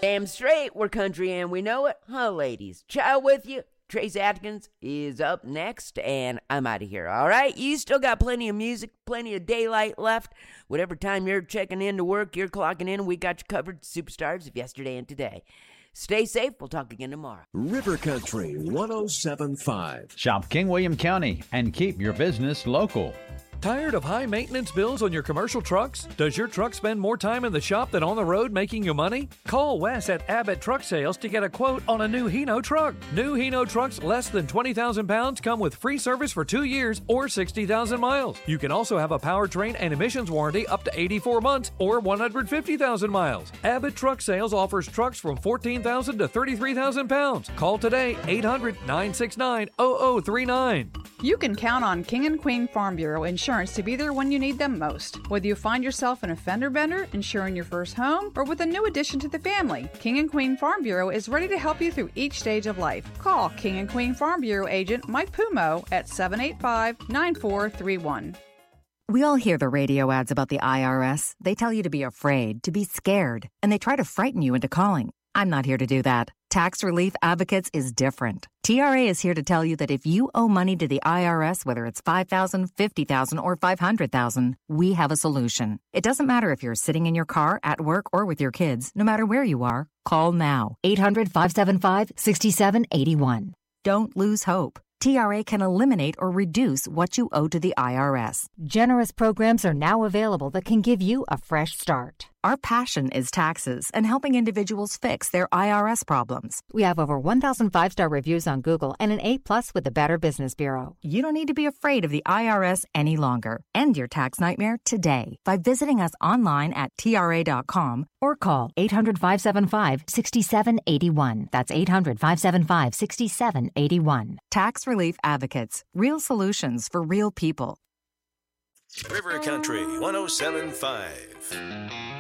Damn straight, we're country and we know it. Huh, ladies? Child with you. Trace Atkins is up next, and I'm out of here, all right? You still got plenty of music, plenty of daylight left. Whatever time you're checking in to work, you're clocking in, we got you covered. Superstars of yesterday and today. Stay safe. We'll talk again tomorrow. River Country 107.5. Shop King William County and keep your business local. Tired of high maintenance bills on your commercial trucks? Does your truck spend more time in the shop than on the road making you money? Call Wes at Abbott Truck Sales to get a quote on a new Hino truck. New Hino trucks less than 20,000 pounds come with free service for 2 years or 60,000 miles. You can also have a powertrain and emissions warranty up to 84 months or 150,000 miles. Abbott Truck Sales offers trucks from 14,000 to 33,000 pounds. Call today, 800-969-0039. You can count on King and Queen Farm Bureau Insurance to be there when you need them most. Whether you find yourself an offender bender, insuring your first home, or with a new addition to the family, King and Queen Farm Bureau is ready to help you through each stage of life. Call King and Queen Farm Bureau agent Mike Pumo at 785-9431. We all hear the radio ads about the IRS. They tell you to be afraid, to be scared, and they try to frighten you into calling. I'm not here to do that. Tax Relief Advocates is different. TRA is here to tell you that if you owe money to the IRS, whether it's $5,000, $50,000, or $500,000, we have a solution. It doesn't matter if you're sitting in your car, at work, or with your kids. No matter where you are, call now. 800-575-6781. Don't lose hope. TRA can eliminate or reduce what you owe to the IRS. Generous programs are now available that can give you a fresh start. Our passion is taxes and helping individuals fix their IRS problems. We have over 1,000 5-star reviews on Google and an A+ with the Better Business Bureau. You don't need to be afraid of the IRS any longer. End your tax nightmare today by visiting us online at TRA.com or call 800-575-6781. That's 800-575-6781. Tax Relief Advocates. Real solutions for real people. River Country 107.5.